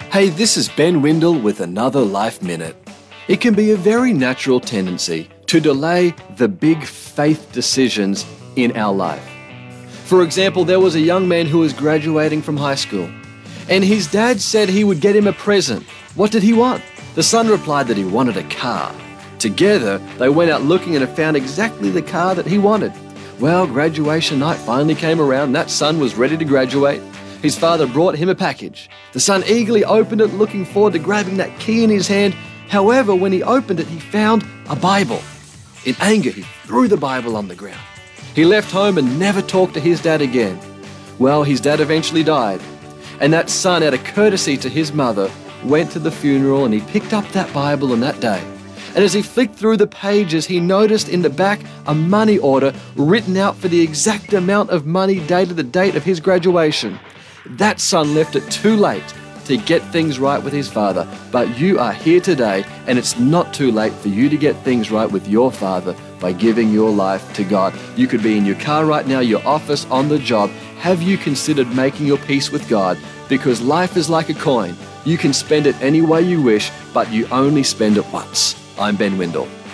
Hey, this is Ben Windle with another Life Minute. It can be a very natural tendency to delay the big faith decisions in our life. For example, there was a young man who was graduating from high school, and his dad said he would get him a present. What did he want? The son replied that he wanted a car. Together, they went out looking and found exactly the car that he wanted. Well, graduation night finally came around. That son was ready to graduate. His father brought him a package. The son eagerly opened it, looking forward to grabbing that key in his hand. However, when he opened it, he found a Bible. In anger, he threw the Bible on the ground. He left home and never talked to his dad again. Well, his dad eventually died, and that son, out of courtesy to his mother, went to the funeral and he picked up that Bible on that day. And as he flicked through the pages, he noticed in the back a money order written out for the exact amount of money dated the date of his graduation. That son left it too late to get things right with his father, but you are here today, and it's not too late for you to get things right with your father by giving your life to God. You could be in your car right now, your office, on the job. Have you considered making your peace with God? Because life is like a coin. You can spend it any way you wish, but you only spend it once. I'm Ben Windle.